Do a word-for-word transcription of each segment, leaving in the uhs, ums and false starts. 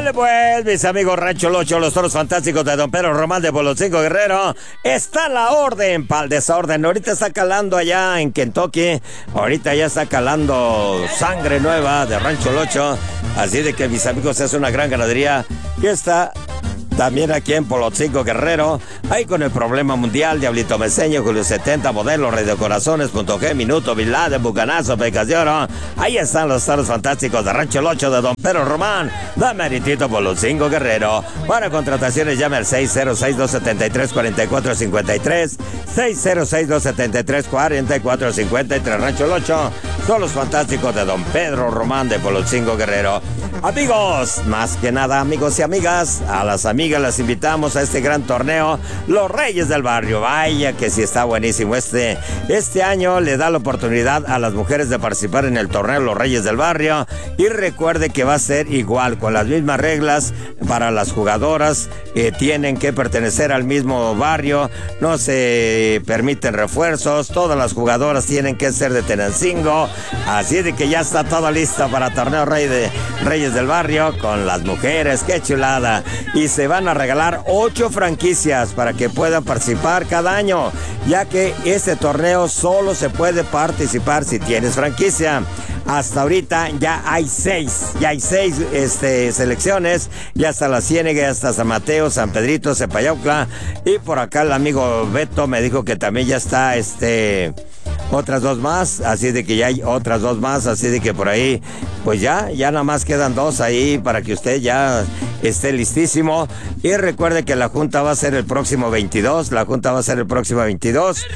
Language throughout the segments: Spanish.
Órale pues, mis amigos Rancho Locho, los toros fantásticos de Don Pedro Román de Boloncingo Guerrero. Está la orden para el desorden. Ahorita está calando allá en Kentucky. Ahorita ya está calando sangre nueva de Rancho Locho. Así de que, mis amigos, es una gran ganadería que está también aquí en Polotzinco Guerrero, ahí con el problema mundial, Diablito Meseño, Julio setenta, Modelo, Rey de Corazones, Punto G, Minuto, Bin Laden, Bucanazo, Pecas de Oro. Ahí están los toros fantásticos de Rancho Locho de Don Pedro Román, de Meritito Polotzinco Guerrero. Para contrataciones llame al seis cero seis, dos siete tres, cuatro cuatro cinco tres, seis cero seis, dos siete tres, cuatro cuatro cinco tres. Rancho Locho son los fantásticos de Don Pedro Román de Polotzinco Guerrero. Amigos, más que nada, amigos y amigas, a las amigas las invitamos a este gran torneo, Los Reyes del Barrio. Vaya que sí está buenísimo. Este, este año le da la oportunidad a las mujeres de participar en el torneo Los Reyes del Barrio. Y recuerde que va a ser igual, con las mismas reglas para las jugadoras. Eh, tienen que pertenecer al mismo barrio, no se permiten refuerzos, todas las jugadoras tienen que ser de Tenancingo. Así de que ya está todo listo para torneo Rey de Reyes del Barrio con las mujeres. ¡Qué chulada! Y se van a regalar ocho franquicias para que puedan participar cada año, ya que este torneo solo se puede participar si tienes franquicia. Hasta ahorita ya hay seis, ya hay seis este, selecciones, ya hasta La Ciénega, ya hasta San Mateo, San Pedrito, Cepayaucla, y por acá el amigo Beto me dijo que también ya está este... otras dos más, así de que ya hay otras dos más, así de que por ahí, pues ya, ya nada más quedan dos ahí para que usted ya esté listísimo. Y recuerde que la junta va a ser el próximo veintidós, la junta va a ser el próximo veintidós,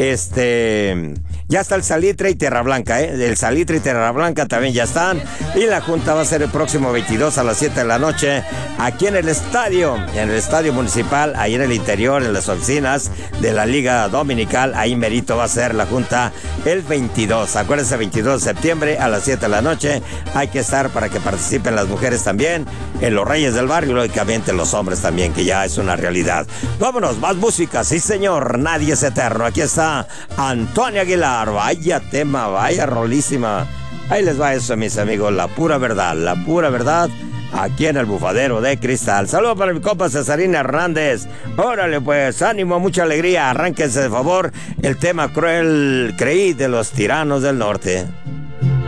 este, ya está el Salitre y Tierra Blanca, ¿eh? El Salitre y Tierra Blanca también ya están, y la junta va a ser el próximo veintidós a las siete de la noche, aquí en el estadio, en el estadio municipal, ahí en el interior, en las oficinas de la Liga Dominical, ahí merito va a ser la junta el veintidós, acuérdense, veintidós de septiembre a las siete de la noche, hay que estar para que participen las mujeres también, en los Reyes del Barrio, y lógicamente los hombres también, que ya es una realidad. Vámonos, más música, sí señor, nadie es eterno, aquí está Antonio Aguilar, vaya tema, vaya rolísima, ahí les va eso, mis amigos, la pura verdad, la pura verdad, aquí en el Bufadero de Cristal. Saludos para mi compa Cesarina Hernández. Órale pues, ánimo, mucha alegría, arránquense de favor el tema Cruel Creí de los Tiranos del Norte.